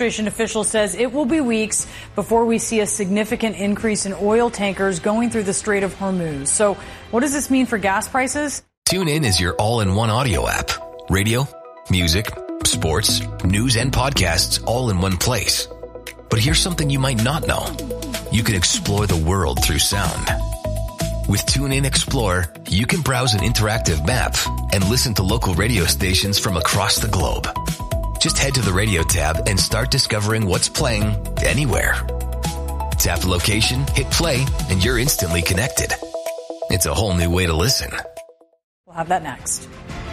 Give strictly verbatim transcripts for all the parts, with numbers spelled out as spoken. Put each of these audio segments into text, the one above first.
Administration official says it will be weeks before we see a significant increase in oil tankers going through the Strait of Hormuz. So what does this mean for gas prices? TuneIn is your all-in-one audio app. Radio, music, sports, news, and podcasts all in one place. But here's something you might not know. You can explore the world through sound. With TuneIn Explore, you can browse an interactive map and listen to local radio stations from across the globe. Just head to the radio tab and start discovering what's playing anywhere. Tap the location, hit play, and you're instantly connected. It's a whole new way to listen. We'll have that next.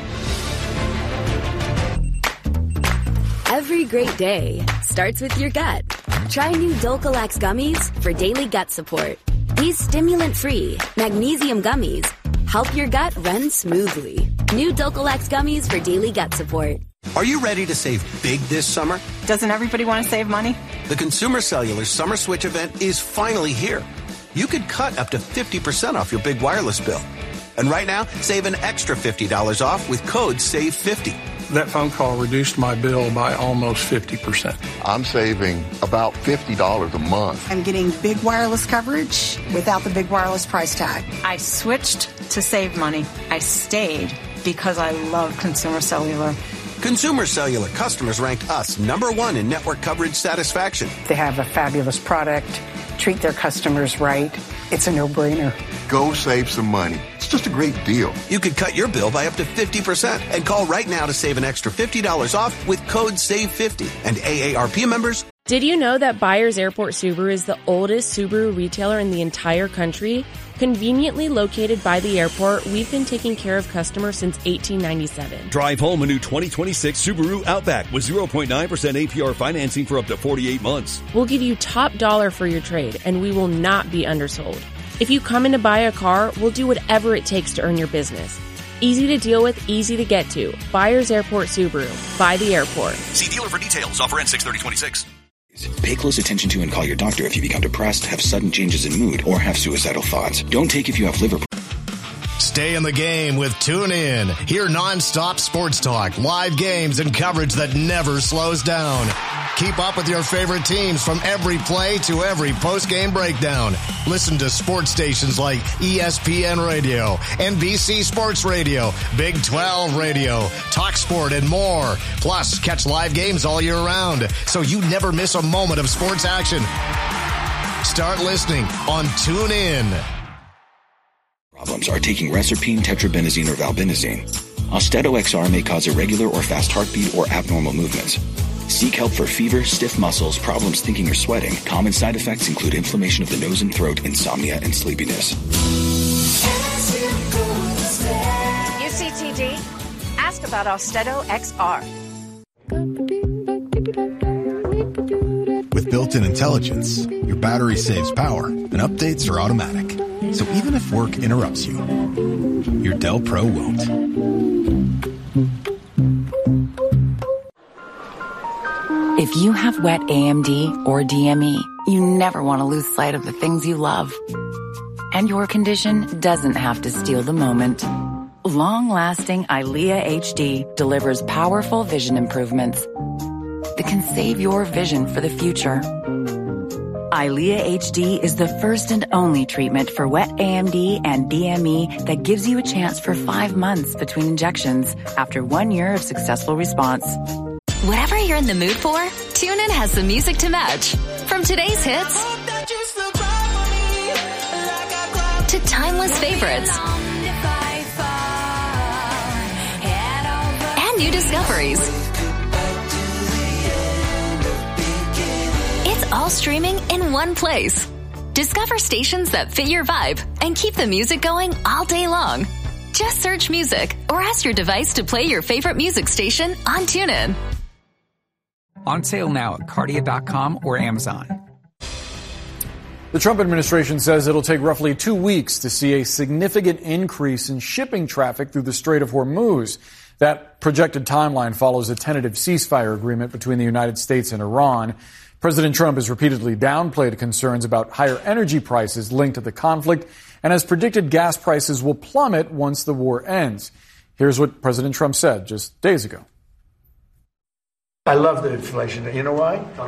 Every great day starts with your gut. Try new Dulcolax gummies for daily gut support. These stimulant-free magnesium gummies help your gut run smoothly. New Dulcolax gummies for daily gut support. Are you ready to save big this summer? Doesn't everybody want to save money? The Consumer Cellular Summer Switch event is finally here. You could cut up to fifty percent off your big wireless bill. And right now, save an extra fifty dollars off with code save fifty. That phone call reduced my bill by almost fifty percent. I'm saving about fifty dollars a month. I'm getting big wireless coverage without the big wireless price tag. I switched to save money. I stayed because I love Consumer Cellular. Consumer Cellular customers ranked us number one in network coverage satisfaction. They have a fabulous product, treat their customers right. It's a no-brainer. Go save some money. It's just a great deal. You could cut your bill by up to fifty percent and call right now to save an extra fifty dollars off with code save fifty. And A A R P members. Did you know that Byers Airport Subaru is the oldest Subaru retailer in the entire country? Conveniently located by the airport, we've been taking care of customers since eighteen ninety-seven. Drive home a new twenty twenty-six Subaru Outback with zero point nine percent A P R financing for up to forty-eight months. We'll give you top dollar for your trade, and we will not be undersold. If you come in to buy a car, we'll do whatever it takes to earn your business. Easy to deal with, easy to get to. Byers Airport Subaru. By the airport. See dealer for details. Offer ends six thirty twenty-six. Pay close attention to and call your doctor if you become depressed, have sudden changes in mood, or have suicidal thoughts. Don't take if you have liver. Stay in the game with TuneIn. Hear nonstop sports talk, live games, and coverage that never slows down. Keep up with your favorite teams from every play to every post-game breakdown. Listen to sports stations like E S P N Radio, N B C Sports Radio, Big twelve Radio, TalkSport, and more. Plus, catch live games all year round, so you never miss a moment of sports action. Start listening on TuneIn. Problems are taking Reserpine, tetrabenazine, or valbenazine. Austedo X R may cause irregular or fast heartbeat or abnormal movements. Seek help for fever, stiff muscles, problems thinking or sweating. Common side effects include inflammation of the nose and throat, insomnia, and sleepiness. U C T D, ask about Austedo X R. With built-in intelligence, your battery saves power and updates are automatic. So even if work interrupts you, your Dell Pro won't. If you have wet A M D or D M E, you never want to lose sight of the things you love. And your condition doesn't have to steal the moment. Long-lasting EYLEA H D delivers powerful vision improvements that can save your vision for the future. EYLEA H D is the first and only treatment for wet A M D and D M E that gives you a chance for five months between injections after one year of successful response. Whatever you're in the mood for, TuneIn has the music to match. From today's hits to timeless favorites and new discoveries. It's all streaming in one place. Discover stations that fit your vibe and keep the music going all day long. Just search music or ask your device to play your favorite music station on TuneIn. On sale now at Cardia dot com or Amazon. The Trump administration says it'll take roughly two weeks to see a significant increase in shipping traffic through the Strait of Hormuz. That projected timeline follows a tentative ceasefire agreement between the United States and Iran. President Trump has repeatedly downplayed concerns about higher energy prices linked to the conflict and has predicted gas prices will plummet once the war ends. Here's what President Trump said just days ago. I love the inflation. You know why?